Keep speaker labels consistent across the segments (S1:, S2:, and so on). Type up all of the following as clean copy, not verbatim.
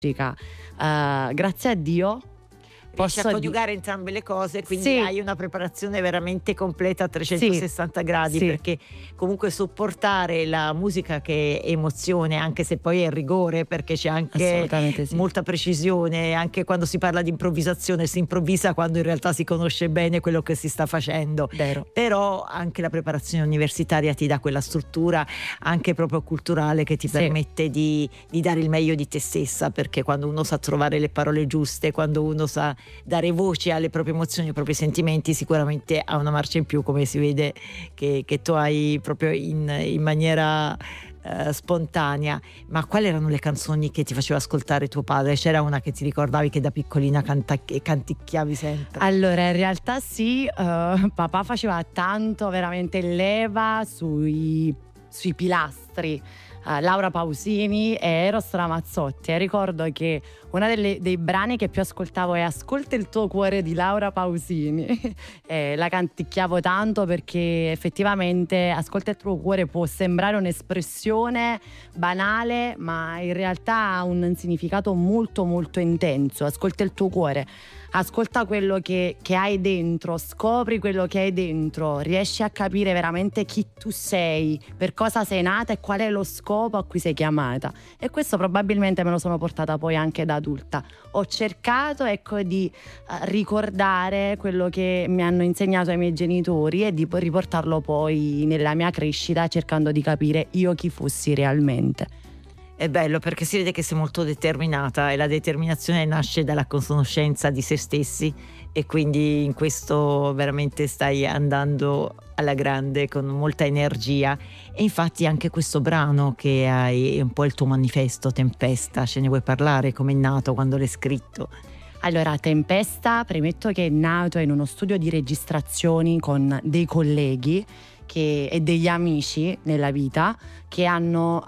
S1: grazie a Dio
S2: riesci a coniugare entrambe le cose, quindi
S1: sì,
S2: hai una preparazione veramente completa a 360 gradi,
S1: sì.
S2: perché comunque sopportare la musica che è emozione, anche se poi è rigore, perché c'è anche
S1: Assolutamente sì.
S2: molta precisione, anche quando si parla di improvvisazione si improvvisa quando in realtà si conosce bene quello che si sta facendo.
S1: Vero.
S2: Però anche la preparazione universitaria ti dà quella struttura anche proprio culturale che ti
S1: Sì.
S2: permette di dare il meglio di te stessa, perché quando uno sa trovare le parole giuste, quando uno sa dare voce alle proprie emozioni, ai propri sentimenti, sicuramente ha una marcia in più, come si vede che tu hai proprio in maniera spontanea. Ma quali erano le canzoni che ti faceva ascoltare tuo padre? C'era una che ti ricordavi che da piccolina canticchiavi sempre?
S1: Allora, in realtà sì, papà faceva tanto veramente leva sui pilastri, Laura Pausini e Eros Ramazzotti, e ricordo che uno dei brani che più ascoltavo è Ascolta il tuo cuore di Laura Pausini e la canticchiavo tanto perché effettivamente Ascolta il tuo cuore può sembrare un'espressione banale, ma in realtà ha un significato molto molto intenso. Ascolta il tuo cuore, ascolta quello che hai dentro, scopri quello che hai dentro, riesci a capire veramente chi tu sei, per cosa sei nata e qual è lo scopo a cui sei chiamata. E questo probabilmente me lo sono portata poi anche da adulta. Ho cercato, ecco, di ricordare quello che mi hanno insegnato i miei genitori e di riportarlo poi nella mia crescita, cercando di capire io chi fossi realmente.
S2: È bello perché si vede che sei molto determinata, e la determinazione nasce dalla conoscenza di se stessi, e quindi in questo veramente stai andando alla grande con molta energia. E infatti anche questo brano che hai è un po' il tuo manifesto, Tempesta, ce ne vuoi parlare? Come è nato, quando l'hai scritto?
S1: Allora, Tempesta, premetto che è nato in uno studio di registrazioni con dei colleghi e degli amici nella vita che hanno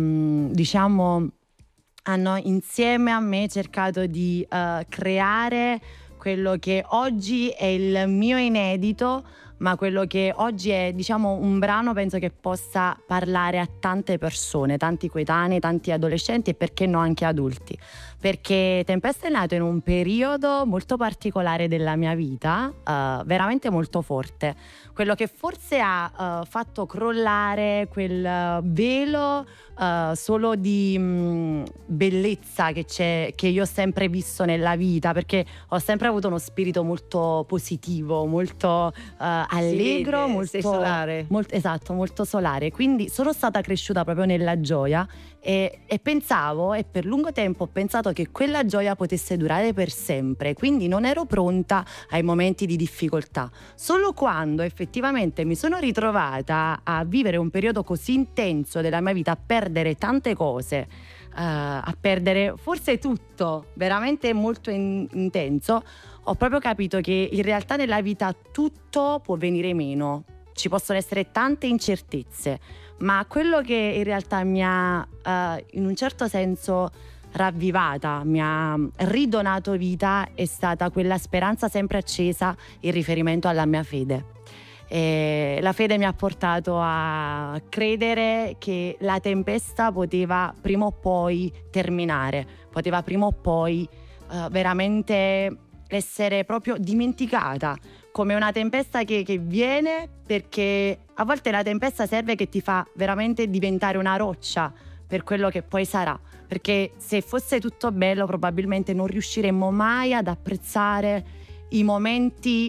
S1: insieme a me cercato di creare quello che oggi è il mio inedito, ma quello che oggi è, diciamo, un brano penso che possa parlare a tante persone, tanti coetanei, tanti adolescenti e perché no anche adulti. Perché Tempesta è nato in un periodo molto particolare della mia vita, veramente molto forte. Quello che forse ha fatto crollare quel velo solo di bellezza che io ho sempre visto nella vita, perché ho sempre avuto uno spirito molto positivo, molto allegro, molto
S2: solare.
S1: esatto, molto solare. Quindi sono stata cresciuta proprio nella gioia e pensavo, e per lungo tempo ho pensato che quella gioia potesse durare per sempre, quindi non ero pronta ai momenti di difficoltà. Solo quando effettivamente mi sono ritrovata a vivere un periodo così intenso della mia vita, a perdere tante cose, a perdere forse tutto, veramente molto intenso, ho proprio capito che in realtà nella vita tutto può venire meno. Ci possono essere tante incertezze, ma quello che in realtà mi ha in un certo senso ravvivata, mi ha ridonato vita, è stata quella speranza sempre accesa in riferimento alla mia fede. E la fede mi ha portato a credere che la tempesta poteva prima o poi terminare, poteva prima o poi veramente essere proprio dimenticata, come una tempesta che viene, perché a volte la tempesta serve che ti fa veramente diventare una roccia per quello che poi sarà, perché se fosse tutto bello probabilmente non riusciremmo mai ad apprezzare i momenti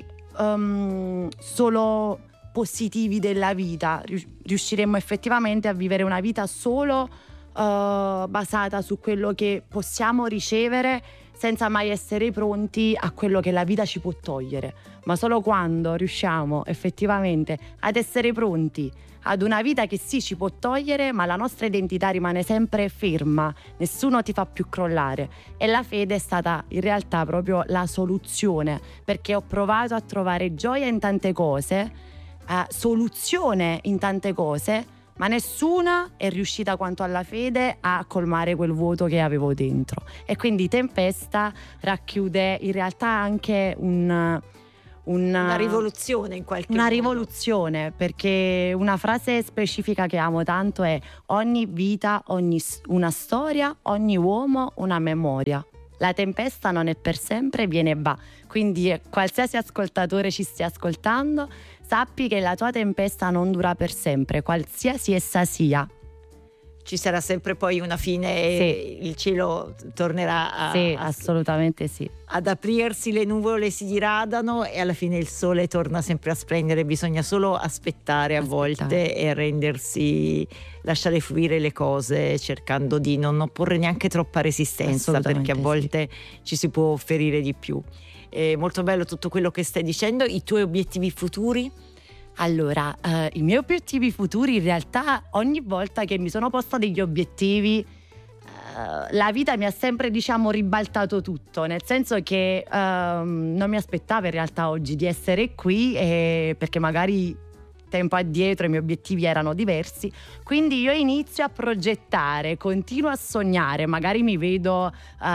S1: solo positivi della vita. Riusciremmo effettivamente a vivere una vita solo basata su quello che possiamo ricevere, senza mai essere pronti a quello che la vita ci può togliere. Ma solo quando riusciamo effettivamente ad essere pronti ad una vita che sì ci può togliere, ma la nostra identità rimane sempre ferma, nessuno ti fa più crollare. E la fede è stata in realtà proprio la soluzione, perché ho provato a trovare gioia in tante cose, soluzione in tante cose, ma nessuna è riuscita quanto alla fede a colmare quel vuoto che avevo dentro. E quindi Tempesta racchiude in realtà anche
S2: una rivoluzione in qualche modo.
S1: Una rivoluzione, perché una frase specifica che amo tanto è: ogni vita, una storia, ogni uomo una memoria. La tempesta non è per sempre, viene e va. Quindi qualsiasi ascoltatore ci stia ascoltando, sappi che la tua tempesta non dura per sempre, qualsiasi essa sia.
S2: Ci sarà sempre poi una fine e il cielo tornerà
S1: assolutamente sì.
S2: Ad aprirsi, le nuvole si diradano e alla fine il sole torna sempre a splendere. Bisogna solo aspettare a volte e lasciare fluire le cose, cercando di non opporre neanche troppa resistenza, perché a volte ci si può ferire di più. È molto bello tutto quello che stai dicendo. I tuoi obiettivi futuri?
S1: Allora, i miei obiettivi futuri, in realtà ogni volta che mi sono posta degli obiettivi, la vita mi ha sempre, ribaltato tutto, nel senso che non mi aspettavo in realtà oggi di essere qui, perché magari tempo addietro i miei obiettivi erano diversi, quindi io inizio a progettare, continuo a sognare, magari mi vedo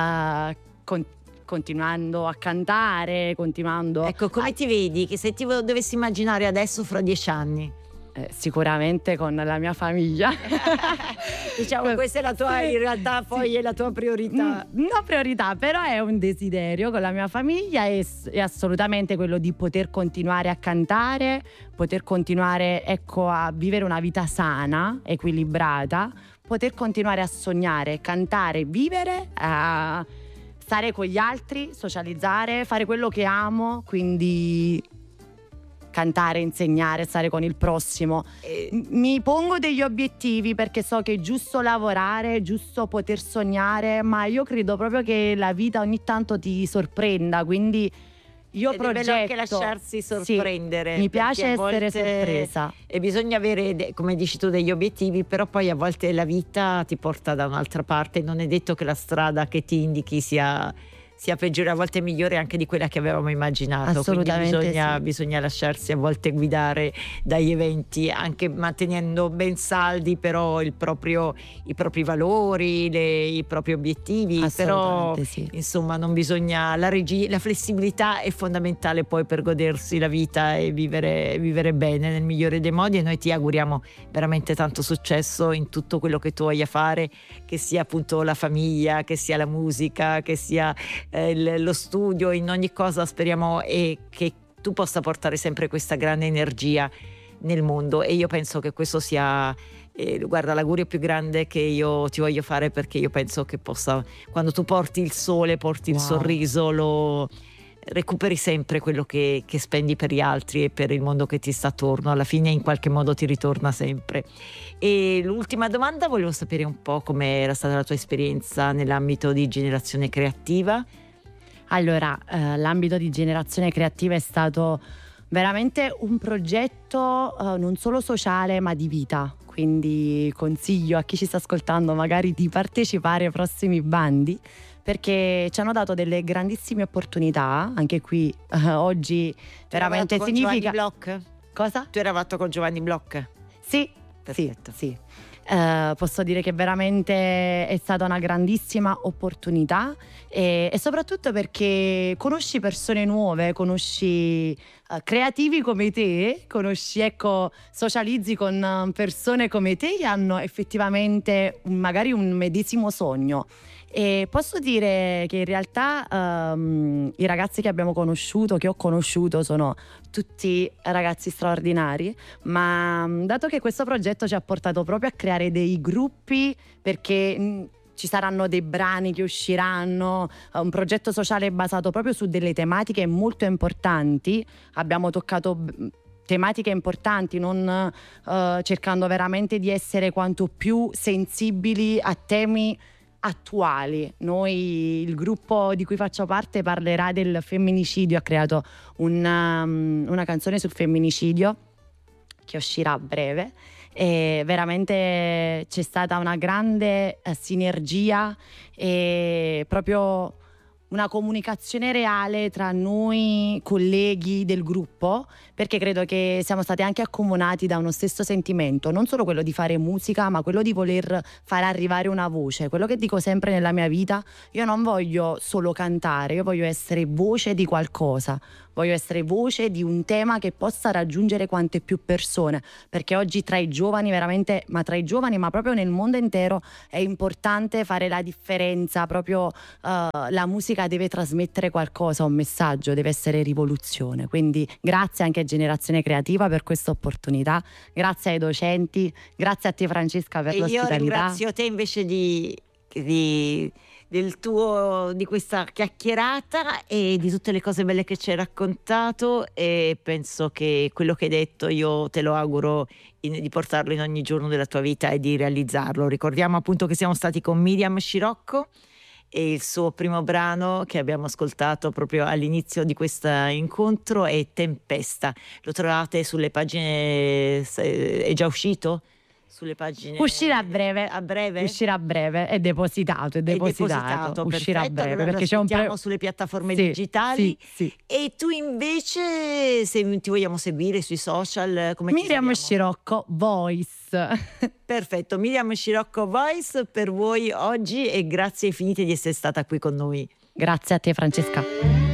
S1: continuando a cantare, continuando.
S2: Ecco, come ti vedi? Che se ti dovessi immaginare adesso fra 10 anni?
S1: Sicuramente con la mia famiglia.
S2: Questa è la tua, in realtà poi è la tua priorità.
S1: No priorità, però è un desiderio con la mia famiglia, è assolutamente quello di poter continuare a cantare, poter continuare a vivere una vita sana, equilibrata, poter continuare a sognare, cantare, vivere, a stare con gli altri, socializzare, fare quello che amo, quindi cantare, insegnare, stare con il prossimo. Mi pongo degli obiettivi perché so che è giusto lavorare, è giusto poter sognare, ma io credo proprio che la vita ogni tanto ti sorprenda, quindi io progetto.
S2: È bello anche lasciarsi sorprendere.
S1: Sì, mi piace essere sorpresa.
S2: E bisogna avere, come dici tu, degli obiettivi, però poi a volte la vita ti porta da un'altra parte. Non è detto che la strada che ti indichi sia peggiore, a volte migliore anche di quella che avevamo immaginato.
S1: Assolutamente.
S2: Quindi bisogna lasciarsi a volte guidare dagli eventi, anche mantenendo ben saldi però i propri valori, i propri obiettivi. Però
S1: sì.
S2: Insomma non bisogna, la flessibilità è fondamentale poi per godersi la vita e vivere bene nel migliore dei modi, e noi ti auguriamo veramente tanto successo in tutto quello che tu voglia fare, che sia appunto la famiglia, che sia la musica, che sia lo studio, in ogni cosa speriamo e che tu possa portare sempre questa grande energia nel mondo, e io penso che questo sia guarda, l'augurio più grande che io ti voglio fare, perché io penso che quando tu porti il sole, porti il sorriso, lo recuperi sempre quello che spendi per gli altri e per il mondo che ti sta attorno, alla fine in qualche modo ti ritorna sempre. E l'ultima domanda, volevo sapere un po' come era stata la tua esperienza nell'ambito di Generazione Creativa.
S1: Allora, l'ambito di Generazione Creativa è stato veramente un progetto non solo sociale ma di vita, quindi consiglio a chi ci sta ascoltando magari di partecipare ai prossimi bandi, perché ci hanno dato delle grandissime opportunità. Anche qui oggi veramente significa
S2: Bloch?
S1: Cosa?
S2: Tu eri fatto con Giovanni Bloch?
S1: Sì.
S2: Perfetto.
S1: Sì. Posso dire che veramente è stata una grandissima opportunità, e soprattutto perché conosci persone nuove, conosci creativi come te, socializzi con persone come te che hanno effettivamente magari un medesimo sogno. E posso dire che in realtà i ragazzi che ho conosciuto sono tutti ragazzi straordinari, ma dato che questo progetto ci ha portato proprio a creare dei gruppi, perché ci saranno dei brani che usciranno, un progetto sociale basato proprio su delle tematiche molto importanti. Abbiamo toccato tematiche importanti, non cercando veramente di essere quanto più sensibili a temi attuali. Noi, il gruppo di cui faccio parte, parlerà del femminicidio, ha creato una canzone sul femminicidio che uscirà a breve, e veramente c'è stata una grande sinergia e proprio una comunicazione reale tra noi colleghi del gruppo, perché credo che siamo stati anche accomunati da uno stesso sentimento, non solo quello di fare musica, ma quello di voler far arrivare una voce. Quello che dico sempre nella mia vita: io non voglio solo cantare, io voglio essere voce di qualcosa, voglio essere voce di un tema che possa raggiungere quante più persone, perché oggi tra i giovani veramente, ma tra i giovani ma proprio nel mondo intero è importante fare la differenza, proprio la musica deve trasmettere qualcosa, un messaggio, deve essere rivoluzione. Quindi grazie anche a Generazione Creativa per questa opportunità, grazie ai docenti, grazie a te Francesca per l'ospitalità.
S2: Io ringrazio te invece di questa chiacchierata e di tutte le cose belle che ci hai raccontato, e penso che quello che hai detto io te lo auguro di portarlo in ogni giorno della tua vita e di realizzarlo. Ricordiamo appunto che siamo stati con Miriam Scirocco e il suo primo brano che abbiamo ascoltato proprio all'inizio di questo incontro è Tempesta. Lo trovate sulle pagine, è già uscito? Sulle pagine.
S1: Uscirà a breve.
S2: A breve?
S1: Uscirà a breve, è depositato. Uscirà a breve
S2: allora
S1: perché c'è un
S2: sulle piattaforme digitali.
S1: Sì.
S2: E tu invece, se ti vogliamo seguire sui social, come
S1: Miriam Scirocco Voice.
S2: Perfetto, Miriam Scirocco Voice per voi oggi, e grazie infinite di essere stata qui con noi.
S1: Grazie a te Francesca.